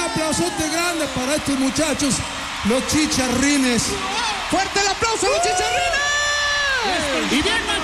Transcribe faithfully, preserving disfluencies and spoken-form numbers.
aplausote grande para estos muchachos, los chicharrines. ¡Fuerte el aplauso a los chicharrines! Y bien